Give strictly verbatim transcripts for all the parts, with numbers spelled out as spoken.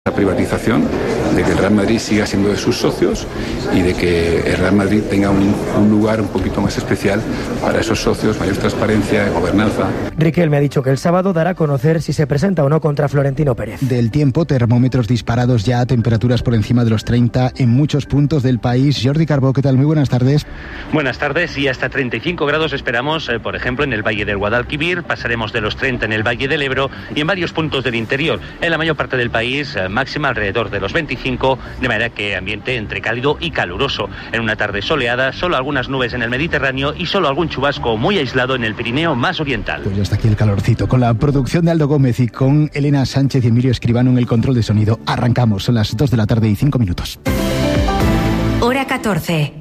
La privatización, de que el Real Madrid siga siendo de sus socios y de que el Real Madrid tenga un, un lugar un poquito más especial para esos socios, mayor transparencia, gobernanza. Riquelme ha dicho que el sábado dará a conocer si se presenta o no contra Florentino Pérez. Del tiempo, termómetros disparados ya a temperaturas por encima de los treinta en muchos puntos del país. Jordi Carbó, ¿qué tal? Muy buenas tardes. Buenas tardes, y hasta treinta y cinco grados esperamos, eh, por ejemplo, en el Valle del Guadalquivir, pasaremos de los treinta en el Valle del Ebro y en varios puntos del interior. En la mayor parte del país, eh, máxima alrededor de los veinticinco, de manera que ambiente entre cálido y caluroso. En una tarde soleada, solo algunas nubes en el Mediterráneo y solo algún chubasco muy aislado en el Pirineo más oriental. Pues ya está aquí el calorcito. Con la producción de Aldo Gómez y con Elena Sánchez y Emilio Escribano en el control de sonido, arrancamos. Son las dos de la tarde y cinco minutos. Hora catorce.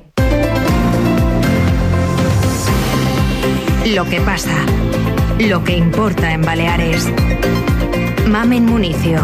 Lo que pasa, lo que importa en Baleares. Mamen Municio.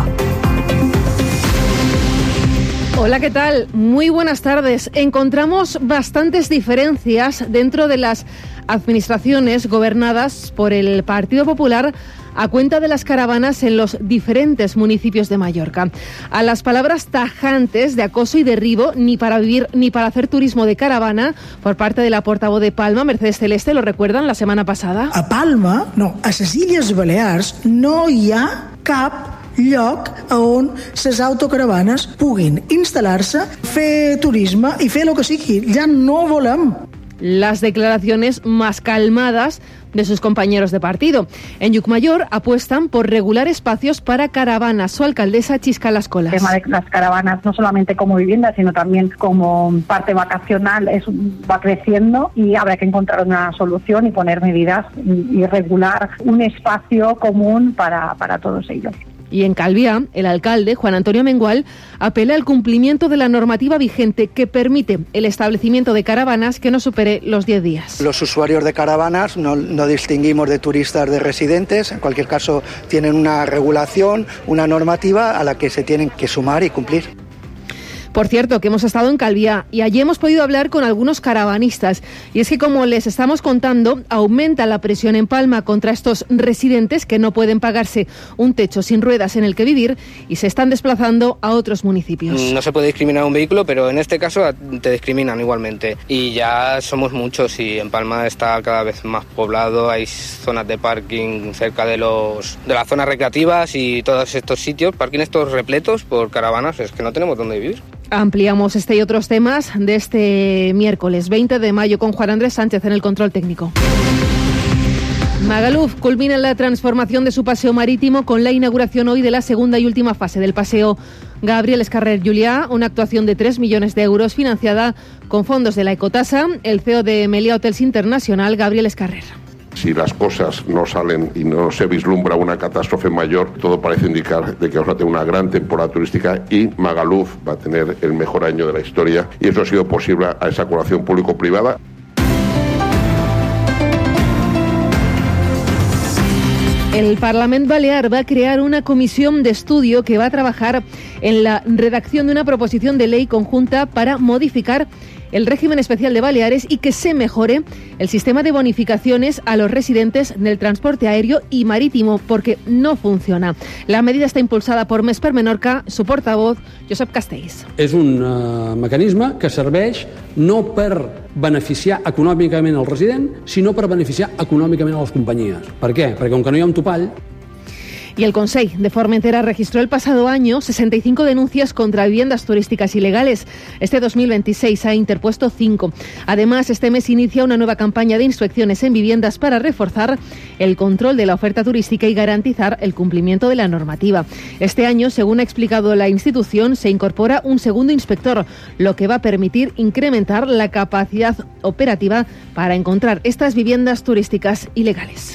Hola, ¿qué tal? Muy buenas tardes. Encontramos bastantes diferencias dentro de las administraciones gobernadas por el Partido Popular a cuenta de las caravanas en los diferentes municipios de Mallorca. A las palabras tajantes de acoso y derribo, ni para vivir ni para hacer turismo de caravana, por parte de la portavoz de Palma, Mercedes Celeste, ¿lo recuerdan la semana pasada? A Palma, no, a les Illes Balears no hi ha cap lloc on les autocaravanes puguin instal·lar-se, fer turisme i fer el que sigui. Ja no volem. Las declaraciones más calmadas de sus compañeros de partido. En Llucmajor apuestan por regular espacios para caravanas. Su alcaldesa Chisca Las Colas. El tema de las caravanas, no solamente como vivienda, sino también como parte vacacional, es, va creciendo y habrá que encontrar una solución y poner medidas y, y regular un espacio común para, para todos ellos. Y en Calviá, el alcalde, Juan Antonio Mengual, apela al cumplimiento de la normativa vigente que permite el establecimiento de caravanas que no supere los diez días. Los usuarios de caravanas no, no distinguimos de turistas de residentes, en cualquier caso tienen una regulación, una normativa a la que se tienen que sumar y cumplir. Por cierto, que hemos estado en Calviá y allí hemos podido hablar con algunos caravanistas. Y es que, como les estamos contando, aumenta la presión en Palma contra estos residentes que no pueden pagarse un techo sin ruedas en el que vivir y se están desplazando a otros municipios. No se puede discriminar a un vehículo, pero en este caso te discriminan igualmente. Y ya somos muchos y en Palma está cada vez más poblado, hay zonas de parking cerca de, los, de las zonas recreativas y todos estos sitios, parking estos repletos por caravanas, es que no tenemos dónde vivir. Ampliamos este y otros temas de este miércoles veinte de mayo con Juan Andrés Sánchez en el control técnico. Magaluf culmina la transformación de su paseo marítimo con la inauguración hoy de la segunda y última fase del paseo Gabriel Escarrer Juliá, una actuación de tres millones de euros financiada con fondos de la Ecotasa. El C E O de Meliá Hotels International, Gabriel Escarrer. Si las cosas no salen y no se vislumbra una catástrofe mayor, todo parece indicar de que vamos a tener una gran temporada turística y Magaluf va a tener el mejor año de la historia, y eso ha sido posible a esa colaboración público-privada. El Parlament Balear va a crear una comisión de estudio que va a trabajar en la redacción de una proposición de ley conjunta para modificar el régimen especial de Baleares y que se mejore el sistema de bonificaciones a los residentes del transporte aéreo y marítimo, porque no funciona. La medida está impulsada por Més per Menorca, su portavoz, Josep Castells. És un uh, mecanisme que serveix no per beneficiar econòmicament al resident, sinó per beneficiar econòmicament a les companyies. Per què? Perquè com que no hi ha un topall. Y el Consell de Formentera registró el pasado año sesenta y cinco denuncias contra viviendas turísticas ilegales. Este dos mil veintiséis ha interpuesto cinco. Además, este mes inicia una nueva campaña de inspecciones en viviendas para reforzar el control de la oferta turística y garantizar el cumplimiento de la normativa. Este año, según ha explicado la institución, se incorpora un segundo inspector, lo que va a permitir incrementar la capacidad operativa para encontrar estas viviendas turísticas ilegales.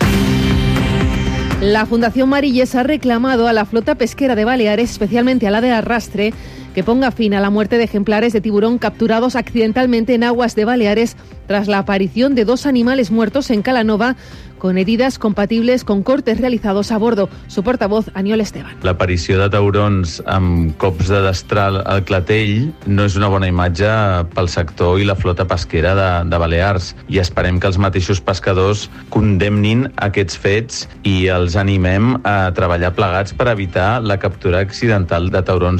La Fundación Marilles ha reclamado a la flota pesquera de Baleares, especialmente a la de arrastre, que ponga fin a la muerte de ejemplares de tiburón capturados accidentalmente en aguas de Baleares tras la aparición de dos animales muertos en Calanova con heridas compatibles con cortes realizados a bordo. Su portavoz, Aniol Esteban. L'aparició de taurons amb cops de destral al clatell no és una bona imatge pel sector i la flota pesquera de, de Balears, i esperem que els mateixos pescadors condemnin aquests fets i els animem a treballar plegats per evitar la captura accidental de taurons